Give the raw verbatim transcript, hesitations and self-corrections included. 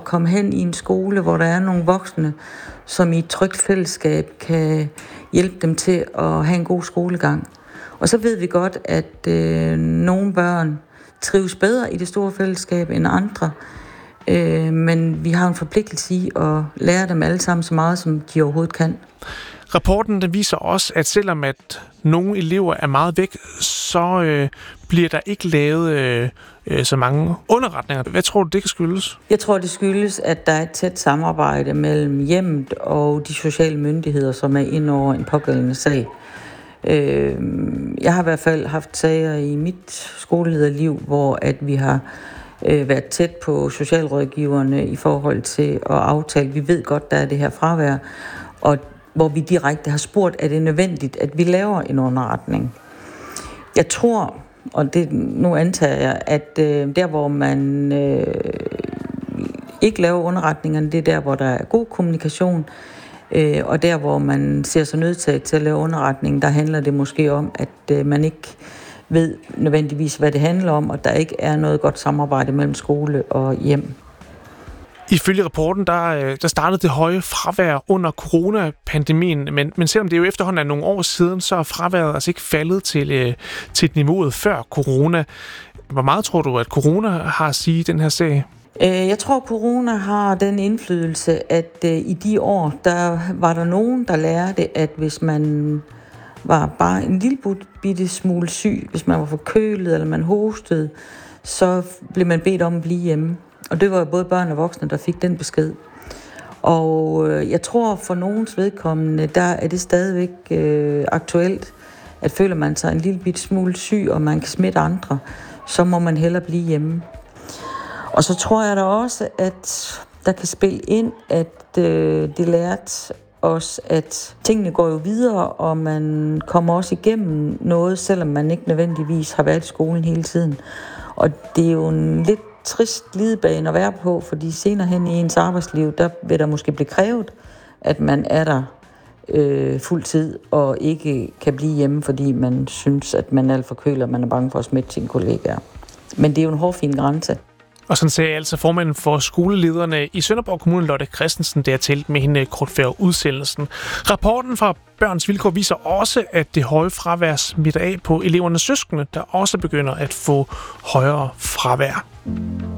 komme hen i en skole, hvor der er nogle voksne, som i et trygt fællesskab kan hjælpe dem til at have en god skolegang. Og så ved vi godt, at øh, nogle børn trives bedre i det store fællesskab end andre, øh, men vi har en forpligtelse i at lære dem alle sammen så meget, som de overhovedet kan. Rapporten den viser også, at selvom at nogle elever er meget væk, så øh, bliver der ikke lavet øh, øh, så mange underretninger. Hvad tror du, det kan skyldes? Jeg tror, det skyldes, at der er et tæt samarbejde mellem hjemmet og de sociale myndigheder, som er inde over en pågældende sag. Øh, jeg har i hvert fald haft sager i mit skolelederliv, hvor at vi har øh, været tæt på socialrådgiverne i forhold til at aftale. Vi ved godt, der er det her fravær, og hvor vi direkte har spurgt, er det nødvendigt, at vi laver en underretning. Jeg tror, og det, nu antager jeg, at øh, der, hvor man øh, ikke laver underretningerne, det er der, hvor der er god kommunikation, øh, og der, hvor man ser sig nødtaget til at lave underretning, der handler det måske om, at øh, man ikke ved nødvendigvis, hvad det handler om, og der ikke er noget godt samarbejde mellem skole og hjem. Ifølge rapporten, der, der startede det høje fravær under coronapandemien, men, men selvom det jo efterhånden er nogle år siden, så er fraværet altså ikke faldet til, til niveauet før corona. Hvor meget tror du, at corona har at sige i den her sag? Jeg tror, corona har den indflydelse, at i de år, der var der nogen, der lærte, at hvis man var bare en lille bitte smule syg, hvis man var forkølet eller man hostede, så blev man bedt om at blive hjemme. Og det var både børn og voksne, der fik den besked. Og øh, jeg tror, for nogens vedkommende, der er det stadigvæk øh, aktuelt, at føler man sig en lille bit smule syg, og man kan smitte andre, så må man hellere blive hjemme. Og så tror jeg da også, at der kan spille ind, at øh, det lærte os, at tingene går jo videre, og man kommer også igennem noget, selvom man ikke nødvendigvis har været i skolen hele tiden. Og det er jo en lidt trist glidebane at være på, fordi senere hen i ens arbejdsliv, der vil der måske blive krævet, at man er der øh, fuld tid, og ikke kan blive hjemme, fordi man synes, at man er alt forkølet, og man er bange for at smitte sine kollegaer. Men det er jo en hårfin grænse. Og sådan sagde altså formanden for skolelederne i Sønderborg Kommune, Lotte Christensen, der talt med hende kort før udsendelsen. Rapporten fra Børns Vilkår viser også, at det høje fravær smitter af på elevernes søskende, der også begynder at få højere fravær.